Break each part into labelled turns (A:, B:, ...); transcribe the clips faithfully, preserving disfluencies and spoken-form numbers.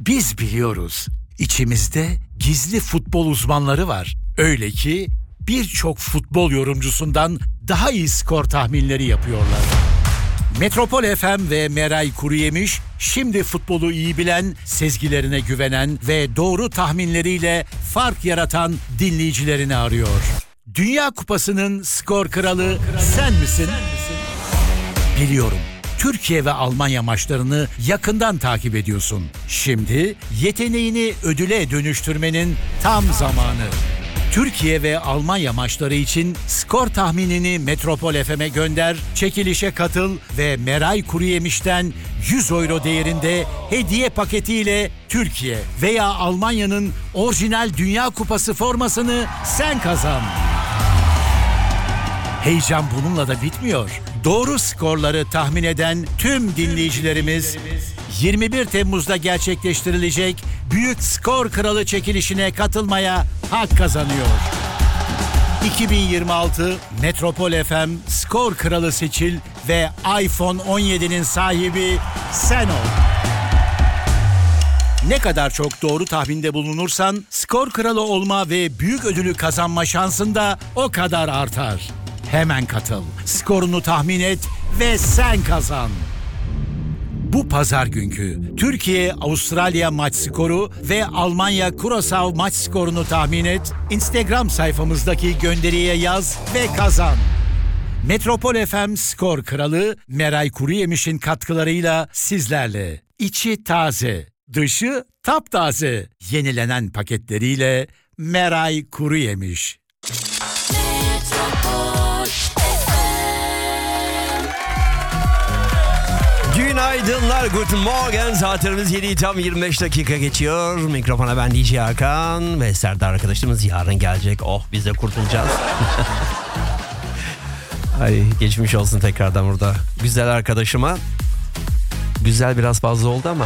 A: Biz biliyoruz. İçimizde gizli futbol uzmanları var. Öyle ki birçok futbol yorumcusundan daha iyi skor tahminleri yapıyorlar. Metropol F M ve Meray Kuruyemiş şimdi futbolu iyi bilen, sezgilerine güvenen ve doğru tahminleriyle fark yaratan dinleyicilerini arıyor. Dünya Kupası'nın skor kralı sen misin? Biliyorum. Türkiye ve Almanya maçlarını yakından takip ediyorsun. Şimdi yeteneğini ödüle dönüştürmenin tam zamanı. Türkiye ve Almanya maçları için skor tahminini Metropol F M'e gönder, çekilişe katıl ve Meray Kuruyemiş'ten yüz euro değerinde hediye paketiyle Türkiye veya Almanya'nın orijinal Dünya Kupası formasını sen kazan. Heyecan bununla da bitmiyor. Doğru skorları tahmin eden tüm dinleyicilerimiz yirmi bir Temmuz'da gerçekleştirilecek Büyük Skor Kralı çekilişine katılmaya hak kazanıyor. iki bin yirmi altı Metropol F M Skor Kralı seçil ve iPhone on yedi'nin sahibi sen ol. Ne kadar çok doğru tahminde bulunursan skor kralı olma ve büyük ödülü kazanma şansın da o kadar artar. Hemen katıl, skorunu tahmin et ve sen kazan. Bu pazar günkü Türkiye-Avustralya maç skoru ve Almanya-Curaçao maç skorunu tahmin et, Instagram sayfamızdaki gönderiye yaz ve kazan. Metropol F M Skor Kralı Meray Kuruyemiş'in katkılarıyla sizlerle. İçi taze, dışı taptaze. Yenilenen paketleriyle Meray Kuruyemiş.
B: Günaydınlar, Guten Morgen. Saatlerimiz yedi tam yirmi beş dakika geçiyor. Mikrofona ben D J Hakan ve Serdar arkadaşımız yarın gelecek. Oh, biz de kurtulacağız. Ay, geçmiş olsun tekrardan burada. Güzel arkadaşıma. Güzel biraz fazla oldu ama.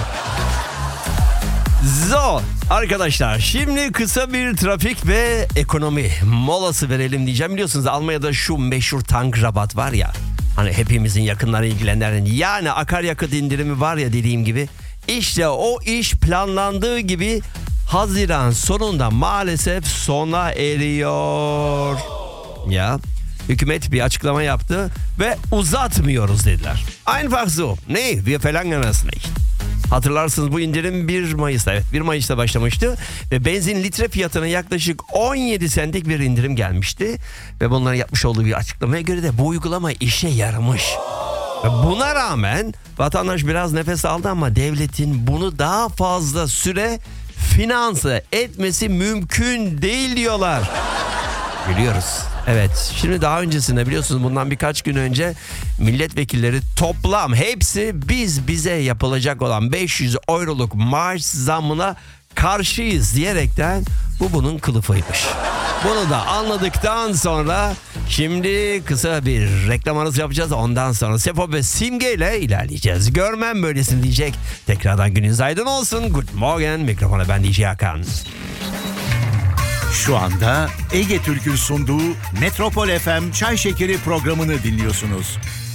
B: So, arkadaşlar şimdi kısa bir trafik ve ekonomi molası verelim diyeceğim. Biliyorsunuz Almanya'da şu meşhur tank rabat var ya. Hani hepimizin yakınları ilgilenenlerin, yani akaryakıt indirimi var ya dediğim gibi. İşte o iş planlandığı gibi Haziran sonunda maalesef sona eriyor. Ya hükümet bir açıklama yaptı ve uzatmıyoruz dediler. Einfach so. Ne? Wir verlangen es nicht. Hatırlarsınız bu indirim bir Mayıs'ta, evet bir Mayıs'ta başlamıştı ve benzin litre fiyatına yaklaşık on yedi sentlik bir indirim gelmişti ve bunların yapmış olduğu bir açıklamaya göre de bu uygulama işe yaramış. Ve buna rağmen vatandaş biraz nefes aldı ama devletin bunu daha fazla süre finanse etmesi mümkün değil diyorlar. Biliyoruz. Evet, şimdi daha öncesinde biliyorsunuz bundan birkaç gün önce milletvekilleri toplam hepsi biz bize yapılacak olan beş yüz euroluk maaş zammına karşıyız diyerekten bu bunun kılıfıymış. Bunu da anladıktan sonra şimdi kısa bir reklam arası yapacağız. Ondan sonra Sefo ve Simge ile ilerleyeceğiz. Görmem böylesin diyecek. Tekrardan gününüz aydın olsun. Good morning. Mikrofona ben D J Hakan.
A: Şu anda Ege Türk'ün sunduğu Metropol F M Çay Şekeri programını dinliyorsunuz.